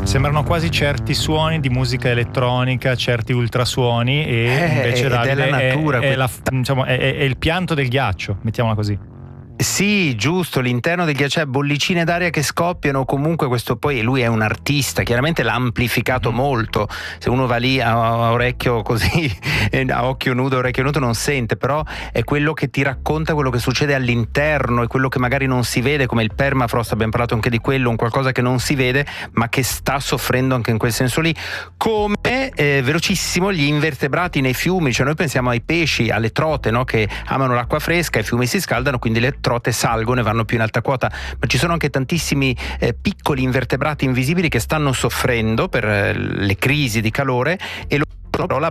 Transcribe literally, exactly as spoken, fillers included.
sembrano quasi certi suoni di musica elettronica, certi ultrasuoni, e Eh, invece ed è Davide la natura, è, è, la, diciamo, è, è il pianto del ghiaccio, mettiamola così. Sì, giusto, l'interno del ghiacciaio, bollicine d'aria che scoppiano, comunque questo, poi lui è un artista, chiaramente l'ha amplificato mm. molto. Se uno va lì a, a orecchio così, a occhio nudo, a orecchio nudo non sente, però è quello che ti racconta quello che succede all'interno, è quello che magari non si vede, come il permafrost, abbiamo parlato anche di quello, un qualcosa che non si vede ma che sta soffrendo anche in quel senso lì. Come eh, velocissimo gli invertebrati nei fiumi, cioè noi pensiamo ai pesci, alle trote, no? Che amano l'acqua fresca, i fiumi si scaldano, quindi le trote salgono e vanno più in alta quota, ma ci sono anche tantissimi eh, piccoli invertebrati invisibili che stanno soffrendo per eh, le crisi di calore, e loro la